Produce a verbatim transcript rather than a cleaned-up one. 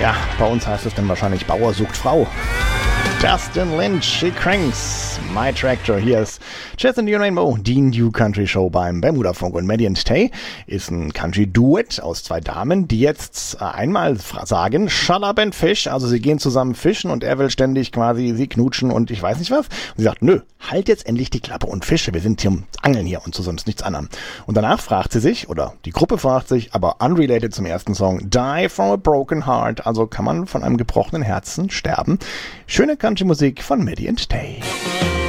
Ja, bei uns heißt es dann wahrscheinlich Bauer sucht Frau. Justin Lynch, She Cranks, My Tractor. Hier ist Chess and the Rainbow, die New Country Show beim Bermuda Funk. Und Maddie and Tay ist ein Country-Duett aus zwei Damen, die jetzt einmal sagen, shut up and fish. Also sie gehen zusammen fischen und er will ständig quasi sie knutschen und ich weiß nicht was. Und sie sagt, nö, halt jetzt endlich die Klappe und fische. Wir sind hier um Angeln hier und zu sonst nichts anderem. Und danach fragt sie sich, oder die Gruppe fragt sich, aber unrelated zum ersten Song, Die from a Broken Heart. Also kann man von einem gebrochenen Herzen sterben. Schöne Country-Musik von Maddie and Tay.